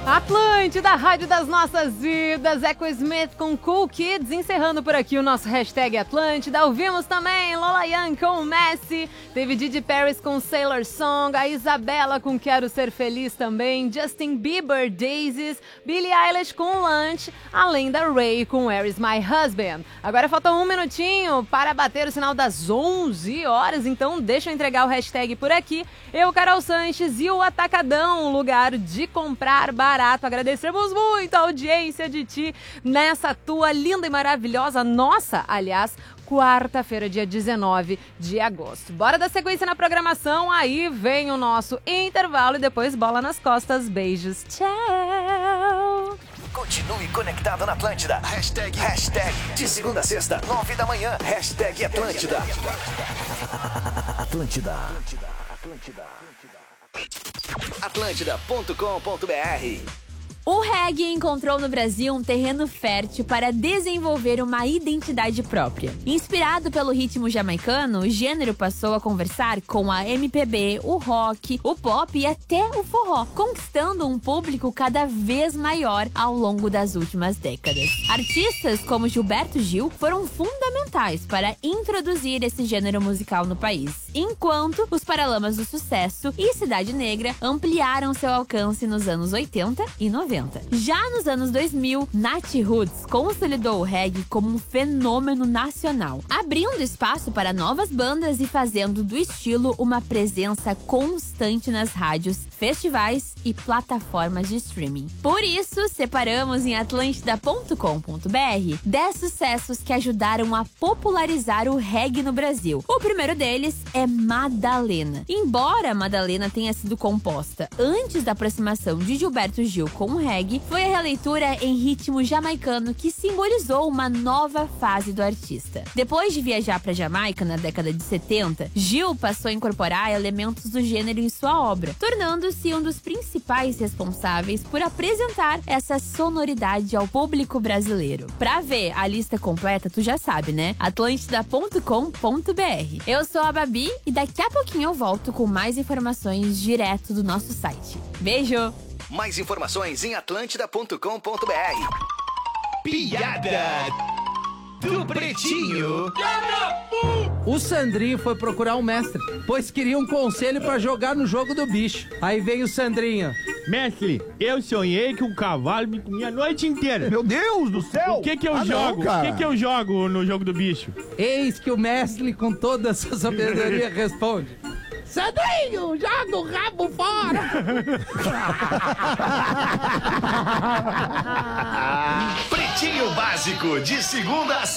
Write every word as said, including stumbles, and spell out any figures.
Atlântida, rádio das nossas vidas, Echo Smith com Cool Kids, encerrando por aqui o nosso hashtag Atlântida. Ouvimos também Lola Young com Messi, teve Didi Paris com Sailor Song, a Isabela com Quero Ser Feliz também, Justin Bieber, Daisies, Billie Eilish com Lunch, além da Ray com Where Is My Husband. Agora falta um minutinho para bater o sinal das onze horas, então deixa eu entregar o hashtag por aqui. Eu, Carol Sanches e o Atacadão, lugar de comprar barato. Agradecemos muito a audiência de ti nessa tua linda e maravilhosa, nossa, aliás, quarta-feira, dia dezenove de agosto. Bora dar sequência na programação, aí vem o nosso intervalo e depois bola nas costas. Beijos, tchau! Continue conectado na Atlântida. Hashtag, hashtag de segunda a sexta, nove da manhã. Hashtag Atlântida. Atlântida. Atlântida. Atlântida ponto com ponto br. O reggae encontrou no Brasil um terreno fértil para desenvolver uma identidade própria. Inspirado pelo ritmo jamaicano, o gênero passou a conversar com a M P B, o rock, o pop e até o forró, conquistando um público cada vez maior ao longo das últimas décadas. Artistas como Gilberto Gil foram fundamentais para introduzir esse gênero musical no país, enquanto os Paralamas do Sucesso e Cidade Negra ampliaram seu alcance nos anos oitenta e noventa. Já nos anos dois mil, Nat Roots consolidou o reggae como um fenômeno nacional, abrindo espaço para novas bandas e fazendo do estilo uma presença constante nas rádios, festivais e plataformas de streaming. Por isso, separamos em Atlântida ponto com ponto br dez sucessos que ajudaram a popularizar o reggae no Brasil. O primeiro deles é Madalena. Embora Madalena tenha sido composta antes da aproximação de Gilberto Gil com o reggae, foi a releitura em ritmo jamaicano que simbolizou uma nova fase do artista. Depois de viajar para Jamaica na década de setenta, Gil passou a incorporar elementos do gênero em sua obra, tornando-se um dos principais responsáveis por apresentar essa sonoridade ao público brasileiro. Pra ver a lista completa, tu já sabe, né? Atlântida ponto com ponto br. Eu sou a Babi e daqui a pouquinho eu volto com mais informações direto do nosso site. Beijo! Mais informações em Atlântida ponto com ponto br. Piada do Pretinho. O Sandrinho foi procurar um mestre, pois queria um conselho pra jogar no jogo do bicho. Aí veio o Sandrinho. Mestre, eu sonhei que um cavalo me comia a noite inteira. Meu Deus do céu! O que que eu ah, jogo? Não, o que que eu jogo no jogo do bicho? Eis que o mestre, com toda a sua sabedoria, responde: Sandrinho, joga o rabo fora! Pretinho Básico, de segunda a